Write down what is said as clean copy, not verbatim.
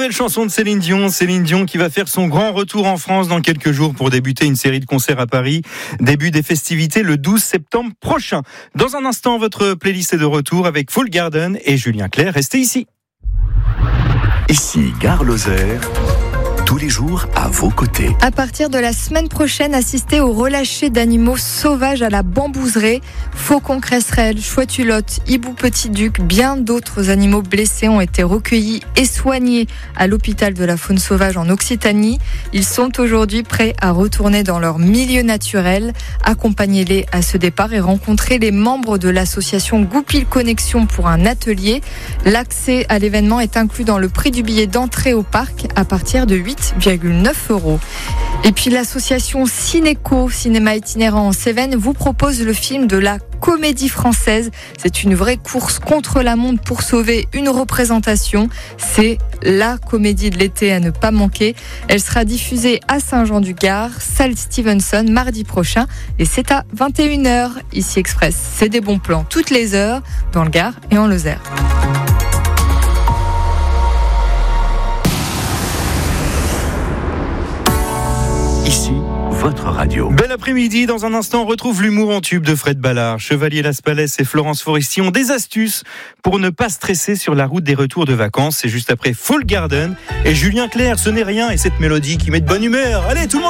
nouvelle chanson de Céline Dion qui va faire son grand retour en France dans quelques jours pour débuter une série de concerts à Paris. Début des festivités le 12 septembre prochain. Dans un instant, votre playlist est de retour avec Full Garden et Julien Clerc. Restez ici. Ici, Gare Lozère. Tous les jours à vos côtés. À partir de la semaine prochaine, assistez au relâché d'animaux sauvages à la bambouserie. Faucons cresserelles, chouettes hulottes, hibou petit-duc, bien d'autres animaux blessés ont été recueillis et soignés à l'hôpital de la faune sauvage en Occitanie. Ils sont aujourd'hui prêts à retourner dans leur milieu naturel. Accompagnez-les à ce départ et rencontrez les membres de l'association Goupil Connexion pour un atelier. L'accès à l'événement est inclus dans le prix du billet d'entrée au parc à partir de 8,9 €. Et puis l'association Cinéco, cinéma itinérant en Cévennes, vous propose le film de la Comédie Française. C'est une vraie course contre la montre pour sauver une représentation. C'est la comédie de l'été à ne pas manquer. Elle sera diffusée à Saint-Jean-du-Gard, salle Stevenson, mardi prochain. Et c'est à 21h, ici Express. C'est des bons plans toutes les heures, dans le Gard et en Lozère. Ici, votre radio. Bel après-midi, dans un instant, on retrouve l'humour en tube de Fred Ballard. Chevalier Las Palais et Florence Foresti ont des astuces pour ne pas stresser sur la route des retours de vacances. C'est juste après Full Garden et Julien Clerc, ce n'est rien, et cette mélodie qui met de bonne humeur. Allez, tout le monde!